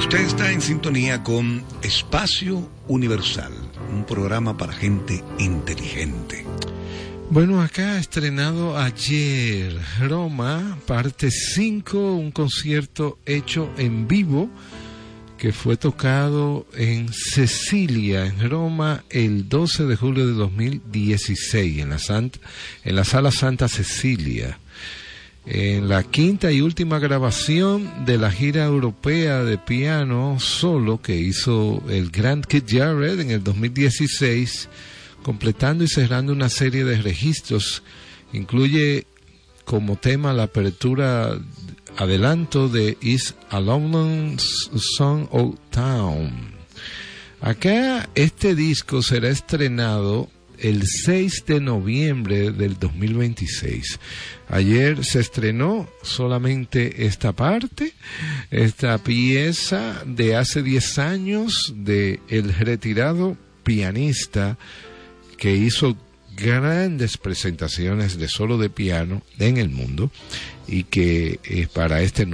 Usted está en sintonía con Espacio Universal, un programa para gente inteligente. Bueno, acá estrenado ayer Roma, parte 5, un concierto hecho en vivo que fue tocado en Cecilia, en Roma, el 12 de julio de 2016, en la Sala Santa Cecilia. En la quinta y última grabación de la gira europea de piano solo que hizo el gran Keith Jarrett en el 2016, completando y cerrando una serie de registros. Incluye como tema la apertura, adelanto de Is a London Song of Town. Acá este disco será estrenado el 6 de noviembre del 2026. Ayer se estrenó solamente esta parte, esta pieza de hace 10 años de el retirado pianista que hizo grandes presentaciones de solo de piano en el mundo y que para este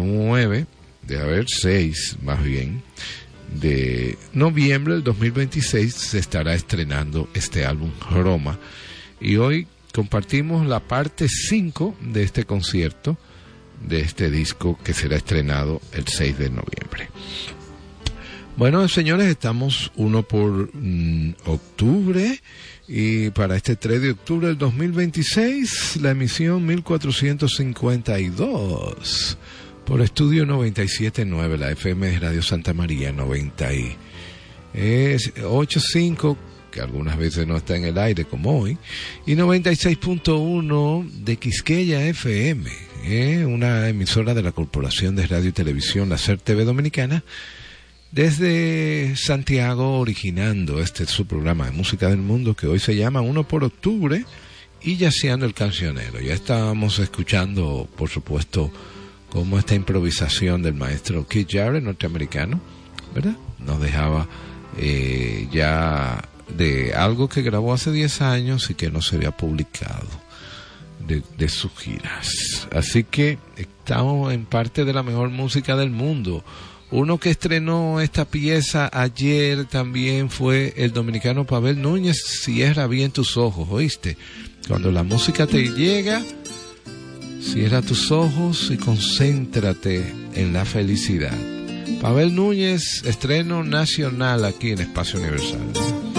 6 más bien, de noviembre del 2026 se estará estrenando este álbum Roma, y hoy compartimos la parte 5 de este concierto, de este disco que será estrenado el 6 de noviembre. Bueno, señores, estamos uno por octubre, y para este 3 de octubre del 2026, la emisión 1452 por Estudio 97.9, la FM de Radio Santa María 88.5, que algunas veces no está en el aire como hoy, y 96.1 de Quisqueya FM, una emisora de la Corporación de Radio y Televisión, la SER TV Dominicana, desde Santiago, originando este su programa de música del mundo que hoy se llama 1 por octubre y Yaceando el Cancionero. Ya estábamos escuchando, por supuesto, como esta improvisación del maestro Keith Jarrett, norteamericano, ¿verdad? Nos dejaba ya de algo que grabó hace 10 años y que no se había publicado de sus giras. Así que estamos en parte de la mejor música del mundo. Uno que estrenó esta pieza ayer también fue el dominicano Pavel Núñez, Cierra bien tus ojos, ¿oíste? Cuando la música te llega, cierra tus ojos y concéntrate en la felicidad. Pavel Núñez, estreno nacional aquí en Espacio Universal.